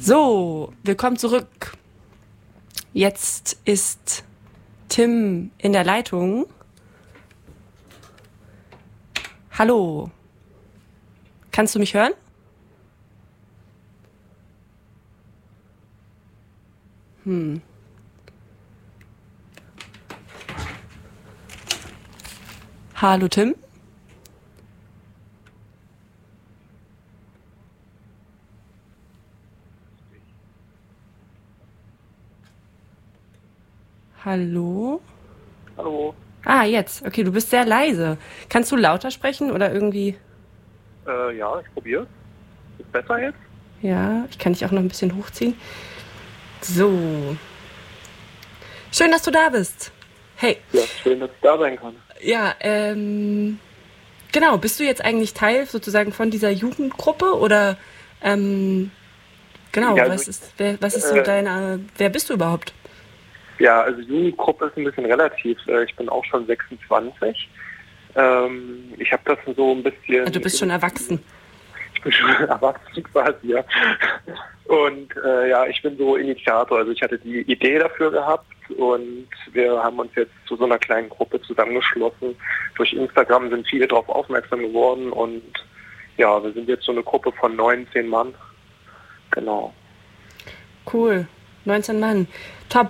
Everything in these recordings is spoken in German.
So, willkommen zurück. Jetzt ist Tim in der Leitung. Hallo. Kannst du mich hören? Hallo Tim. Hallo? Hallo. Jetzt. Okay, du bist sehr leise. Kannst du lauter sprechen oder irgendwie? Ja, ich probiere. Ist besser jetzt? Ja, ich kann dich auch noch ein bisschen hochziehen. So. Schön, dass du da bist. Hey. Ja, schön, dass ich da sein kann. Ja, genau. Bist du jetzt eigentlich Teil sozusagen von dieser Jugendgruppe oder genau, Ja, also was ist so wer bist du überhaupt? Ja, also Jugendgruppe ist ein bisschen relativ. Ich bin auch schon 26. Ich habe das so ein bisschen... Du bist schon erwachsen. Ich bin schon erwachsen quasi, ja. Und ich bin so Initiator. Also ich hatte die Idee dafür gehabt und wir haben uns jetzt zu so einer kleinen Gruppe zusammengeschlossen. Durch Instagram sind viele darauf aufmerksam geworden und ja, wir sind jetzt so eine Gruppe von 19 Mann. Genau. Cool. 19 Mann. Top.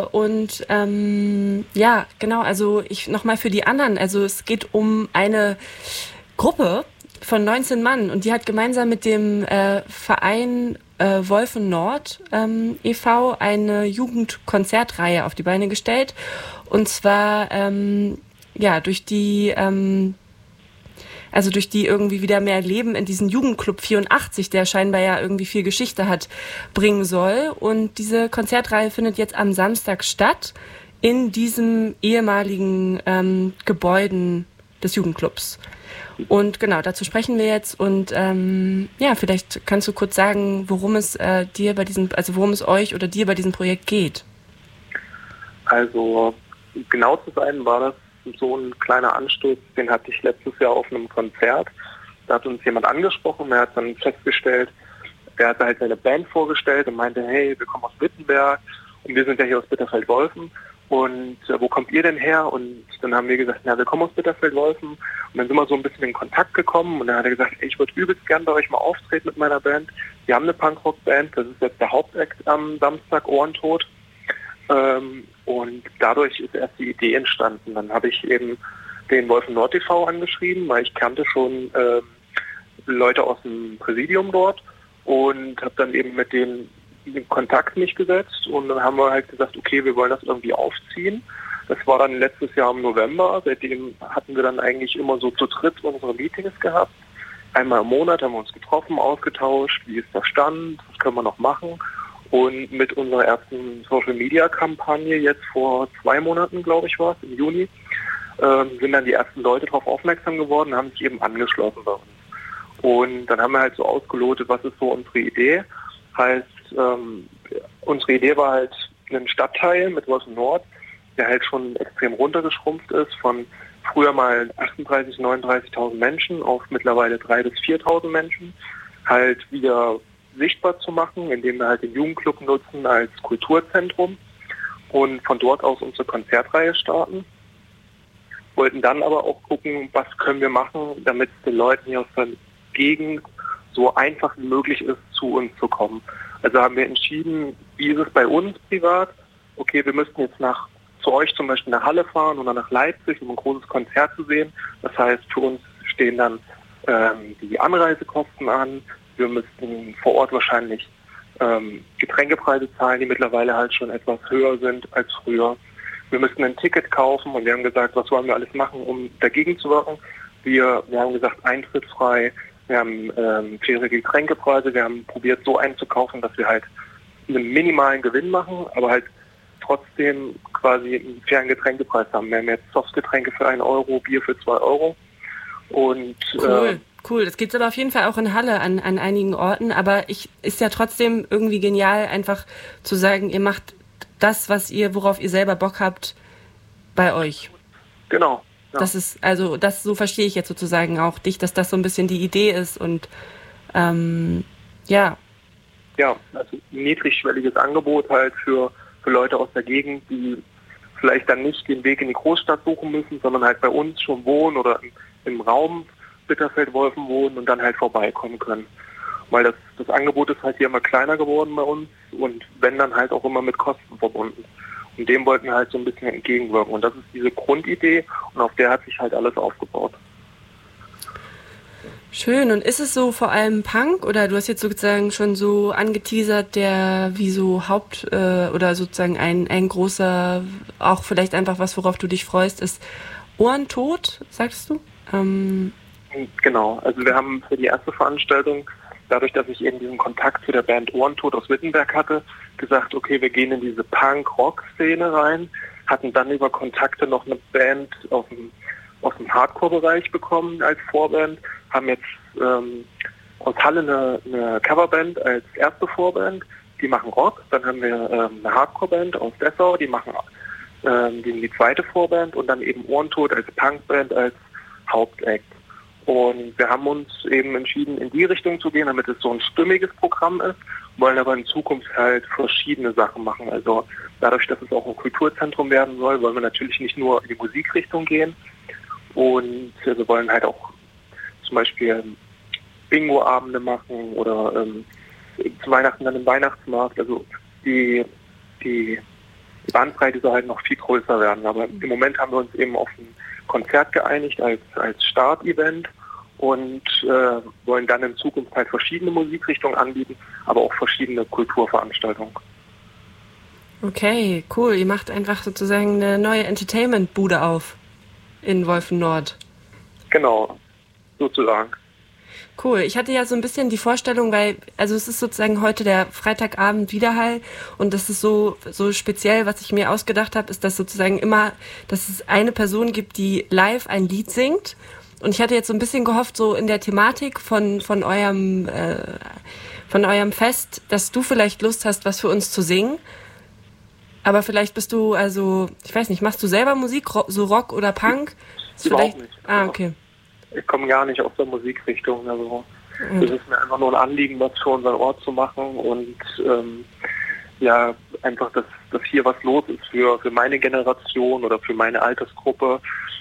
Ja, genau, also ich nochmal für die anderen, also es geht um eine Gruppe von 19 Mann und die hat gemeinsam mit dem Verein Wolfen Nord e.V. eine Jugendkonzertreihe auf die Beine gestellt und zwar durch die irgendwie wieder mehr Leben in diesen Jugendclub 84, der scheinbar ja irgendwie viel Geschichte hat, bringen soll. Und diese Konzertreihe findet jetzt am Samstag statt in diesem ehemaligen Gebäuden des Jugendclubs. Und genau, dazu sprechen wir jetzt. Und vielleicht kannst du kurz sagen, worum es euch oder dir bei diesem Projekt geht. Also genau zu sein war das so ein kleiner Anstoß, den hatte ich letztes Jahr auf einem Konzert. Da hat uns jemand angesprochen, er hat dann festgestellt, er hat halt seine Band vorgestellt und meinte, hey, wir kommen aus Wittenberg und wir sind ja hier aus Bitterfeld-Wolfen und wo kommt ihr denn her? Und dann haben wir gesagt, wir kommen aus Bitterfeld-Wolfen und dann sind wir so ein bisschen in Kontakt gekommen und dann hat er gesagt, ich würde übelst gern bei euch mal auftreten mit meiner Band. Wir haben eine Punkrock-Band, das ist jetzt der Hauptakt am Samstag, Ohrentod. Und dadurch ist erst die Idee entstanden. Dann habe ich eben den Wolfen Nord e.V. angeschrieben, weil ich kannte schon Leute aus dem Präsidium dort und habe dann eben mit denen in Kontakt mich gesetzt und dann haben wir halt gesagt, okay, wir wollen das irgendwie aufziehen. Das war dann letztes Jahr im November. Seitdem hatten wir dann eigentlich immer so zu dritt unsere Meetings gehabt. Einmal im Monat haben wir uns getroffen, ausgetauscht, wie ist der Stand, was können wir noch machen. Und mit unserer ersten Social-Media-Kampagne jetzt vor 2 Monaten, glaube ich, war es, im Juni, sind dann die ersten Leute darauf aufmerksam geworden und haben sich eben angeschlossen bei uns. Und dann haben wir halt so ausgelotet, was ist so unsere Idee. Heißt, unsere Idee war halt ein Stadtteil mit Wolfen Nord, der halt schon extrem runtergeschrumpft ist von früher mal 38.000, 39.000 Menschen auf mittlerweile 3.000 bis 4.000 Menschen, halt wieder sichtbar zu machen, indem wir halt den Jugendclub nutzen als Kulturzentrum und von dort aus unsere Konzertreihe starten. Wollten dann aber auch gucken, was können wir machen, damit es den Leuten hier aus der Gegend so einfach wie möglich ist, zu uns zu kommen. Also haben wir entschieden, wie ist es bei uns privat? Okay, wir müssten jetzt zu euch zum Beispiel nach Halle fahren oder nach Leipzig, um ein großes Konzert zu sehen. Das heißt, für uns stehen dann die Anreisekosten an. Wir müssten vor Ort wahrscheinlich Getränkepreise zahlen, die mittlerweile halt schon etwas höher sind als früher. Wir müssten ein Ticket kaufen und wir haben gesagt, was wollen wir alles machen, um dagegen zu wirken. Wir haben gesagt, Eintritt frei, wir haben faire Getränkepreise, wir haben probiert so einzukaufen, dass wir halt einen minimalen Gewinn machen, aber halt trotzdem quasi einen fairen Getränkepreis haben. Wir haben jetzt Softgetränke für 1 Euro, Bier für 2 Euro. Und Cool, das gibt's aber auf jeden Fall auch in Halle an einigen Orten, aber ist ja trotzdem irgendwie genial, einfach zu sagen, ihr macht das, worauf ihr selber Bock habt, bei euch. Genau. Ja. Das ist, also so verstehe ich jetzt sozusagen auch dich, dass das so ein bisschen die Idee ist und ja, also ein niedrigschwelliges Angebot halt für Leute aus der Gegend, die vielleicht dann nicht den Weg in die Großstadt suchen müssen, sondern halt bei uns schon wohnen oder im Raum Bitterfeld-Wolfen wohnen und dann halt vorbeikommen können. Weil das Angebot ist halt hier immer kleiner geworden bei uns und wenn dann halt auch immer mit Kosten verbunden. Und dem wollten wir halt so ein bisschen entgegenwirken. Und das ist diese Grundidee und auf der hat sich halt alles aufgebaut. Schön. Und ist es so vor allem Punk oder du hast jetzt sozusagen schon so angeteasert, der wie so oder sozusagen ein großer, auch vielleicht einfach was, worauf du dich freust, ist Ohrentod, sagst du? Genau. Also wir haben für die erste Veranstaltung, dadurch, dass ich eben diesen Kontakt zu der Band Ohrentod aus Wittenberg hatte, gesagt, okay, wir gehen in diese Punk-Rock-Szene rein, hatten dann über Kontakte noch eine Band aus dem Hardcore-Bereich bekommen als Vorband, haben jetzt aus Halle eine Coverband als erste Vorband, die machen Rock, dann haben wir eine Hardcore-Band aus Dessau, die machen die zweite Vorband und dann eben Ohrentod als Punkband als Hauptact. Und wir haben uns eben entschieden, in die Richtung zu gehen, damit es so ein stimmiges Programm ist, wollen aber in Zukunft halt verschiedene Sachen machen. Also dadurch, dass es auch ein Kulturzentrum werden soll, wollen wir natürlich nicht nur in die Musikrichtung gehen. Und wir wollen halt auch zum Beispiel Bingo-Abende machen oder zu Weihnachten dann im Weihnachtsmarkt. Also die Bandbreite soll halt noch viel größer werden. Aber im Moment haben wir uns eben auf ein Konzert geeinigt als Startevent und wollen dann in Zukunft halt verschiedene Musikrichtungen anbieten, aber auch verschiedene Kulturveranstaltungen. Okay, cool. Ihr macht einfach sozusagen eine neue Entertainment-Bude auf in Wolfen-Nord. Genau, sozusagen. Cool. Ich hatte ja so ein bisschen die Vorstellung, also es ist sozusagen heute der Freitagabend Widerhall und das ist so speziell, was ich mir ausgedacht habe, ist, dass sozusagen immer, dass es eine Person gibt, die live ein Lied singt. Und ich hatte jetzt so ein bisschen gehofft, so in der Thematik von eurem Fest, dass du vielleicht Lust hast, was für uns zu singen. Aber vielleicht bist du, also, ich weiß nicht, machst du selber Musik, so Rock oder Punk? Überhaupt nicht. Okay. Ich komme gar nicht aus der Musikrichtung. Also es ist mir einfach nur ein Anliegen, was für unseren Ort zu machen und einfach, dass hier was los ist für meine Generation oder für meine Altersgruppe.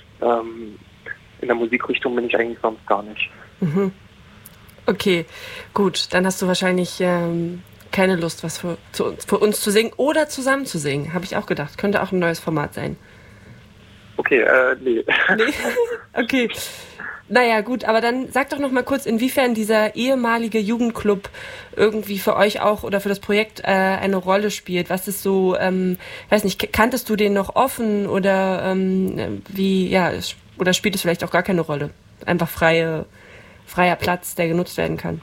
In der Musikrichtung bin ich eigentlich sonst gar nicht. Mhm. Okay, gut. Dann hast du wahrscheinlich keine Lust, was für uns zu singen oder zusammen zu singen. Habe ich auch gedacht. Könnte auch ein neues Format sein. Okay, nee. Nee? Okay. Naja, gut, aber dann sag doch noch mal kurz, inwiefern dieser ehemalige Jugendclub irgendwie für euch auch oder für das Projekt eine Rolle spielt. Was ist so, weiß nicht, kanntest du den noch offen oder oder spielt es vielleicht auch gar keine Rolle? Einfach freier Platz, der genutzt werden kann.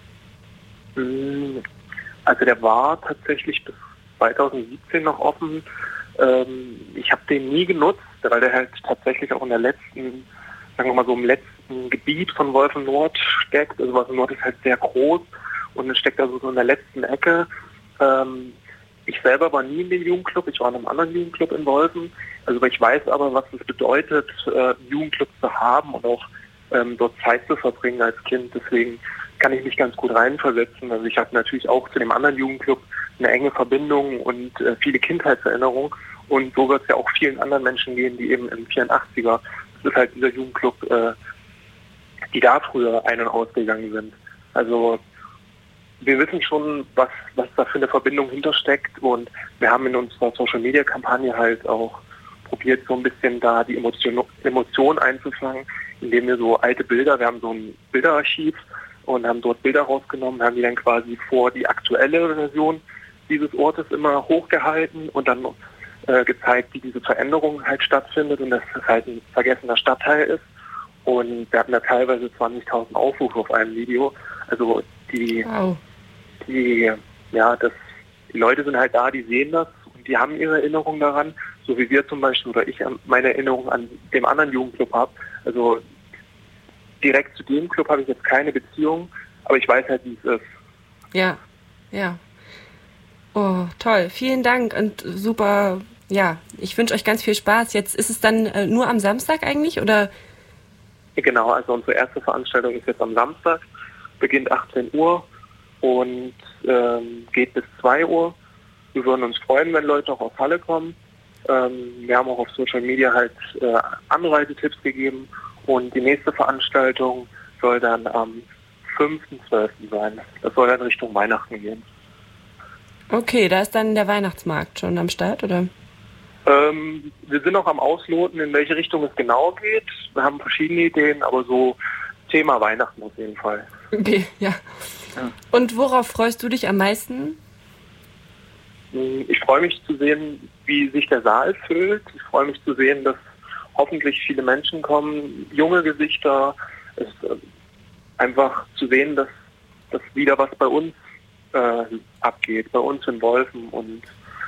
Also der war tatsächlich bis 2017 noch offen. Ich habe den nie genutzt, weil der halt tatsächlich auch in der letzten, sagen wir mal so im letzten Gebiet von Wolfen-Nord steckt. Also Wolfen-Nord ist halt sehr groß und es steckt also so in der letzten Ecke. Ich selber war nie in dem Jugendclub, ich war in einem anderen Jugendclub in Wolfen. Also ich weiß aber, was es bedeutet, einen Jugendclub zu haben und auch dort Zeit zu verbringen als Kind. Deswegen kann ich mich ganz gut reinversetzen. Also ich habe natürlich auch zu dem anderen Jugendclub eine enge Verbindung und viele Kindheitserinnerungen. Und so wird es ja auch vielen anderen Menschen gehen, die eben im 84er, das ist halt dieser Jugendclub, die da früher ein- und ausgegangen sind. Also wir wissen schon, was da für eine Verbindung hintersteckt und wir haben in unserer Social-Media-Kampagne halt auch probiert, so ein bisschen da die Emotion einzufangen, indem wir so alte Bilder, wir haben so ein Bilderarchiv und haben dort Bilder rausgenommen, haben die dann quasi vor die aktuelle Version dieses Ortes immer hochgehalten und dann gezeigt, wie diese Veränderung halt stattfindet und dass es halt ein vergessener Stadtteil ist. Und wir hatten da teilweise 20.000 Aufrufe auf einem Video. Also die Leute sind halt da, die sehen das und die haben ihre Erinnerung daran, so wie wir zum Beispiel oder ich meine Erinnerung an dem anderen Jugendclub habe. Also direkt zu dem Club habe ich jetzt keine Beziehung, aber ich weiß halt, wie es ist. Ja. Oh, toll. Vielen Dank und super. Ja, ich wünsche euch ganz viel Spaß. Jetzt ist es dann nur am Samstag eigentlich, oder? Genau, also unsere erste Veranstaltung ist jetzt am Samstag, beginnt 18 Uhr und geht bis 2 Uhr. Wir würden uns freuen, wenn Leute auch aus Halle kommen. Wir haben auch auf Social Media halt Anreisetipps gegeben und die nächste Veranstaltung soll dann am 5.12. sein. Das soll dann Richtung Weihnachten gehen. Okay, da ist dann der Weihnachtsmarkt schon am Start, oder? Wir sind noch am Ausloten, in welche Richtung es genau geht. Wir haben verschiedene Ideen, aber so Thema Weihnachten auf jeden Fall. Okay, ja. Und worauf freust du dich am meisten? Ich freue mich zu sehen, wie sich der Saal füllt. Ich freue mich zu sehen, dass hoffentlich viele Menschen kommen, junge Gesichter. Einfach zu sehen, dass wieder was bei uns abgeht, bei uns in Wolfen und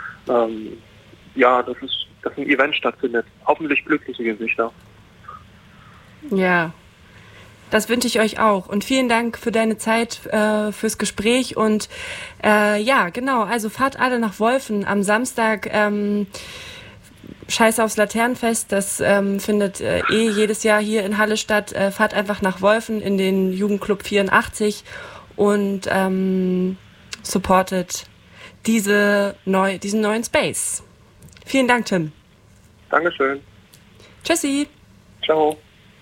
dass ein Event stattfindet. Hoffentlich glückliche Gesichter. Ja, das wünsche ich euch auch. Und vielen Dank für deine Zeit, fürs Gespräch. Und ja, genau, also fahrt alle nach Wolfen am Samstag. Scheiß aufs Laternenfest, das findet jedes Jahr hier in Halle statt. Fahrt einfach nach Wolfen in den Jugendclub 84 und supportet diesen neuen Space. Vielen Dank, Tim. Dankeschön. Tschüssi. Ciao.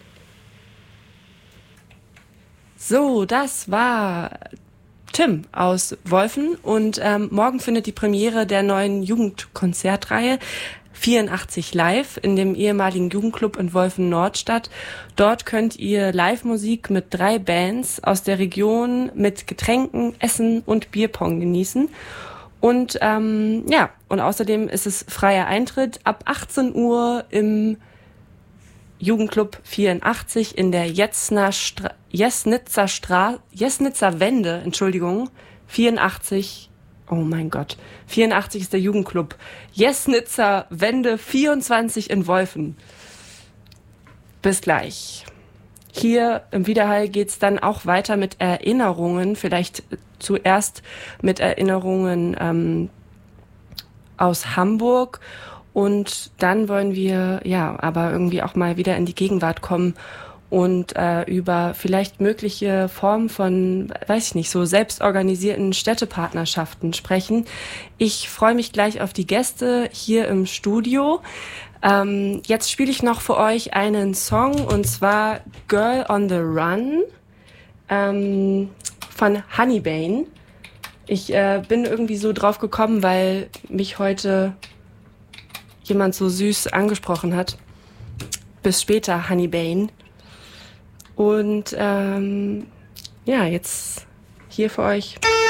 So, das war Tim aus Wolfen und morgen findet die Premiere der neuen Jugendkonzertreihe 84 Live in dem ehemaligen Jugendclub in Wolfen Nord statt. Dort könnt ihr Live-Musik mit 3 Bands aus der Region mit Getränken, Essen und Bierpong genießen. Und und außerdem ist es freier Eintritt ab 18 Uhr im Jugendclub 84 in der Jesnitzer Wende, 84. Oh mein Gott. 84 ist der Jugendclub. Jesnitzer Wende 24 in Wolfen. Bis gleich. Hier im Widerhall geht's dann auch weiter mit Erinnerungen. Vielleicht zuerst mit Erinnerungen aus Hamburg. Und dann wollen wir aber irgendwie auch mal wieder in die Gegenwart kommen und über vielleicht mögliche Formen von, weiß ich nicht, so selbstorganisierten Städtepartnerschaften sprechen. Ich freue mich gleich auf die Gäste hier im Studio. Jetzt spiele ich noch für euch einen Song, und zwar Girl on the Run von Honeybane. Ich bin irgendwie so drauf gekommen, weil mich heute jemand so süß angesprochen hat. Bis später, Honeybane. Und jetzt hier für euch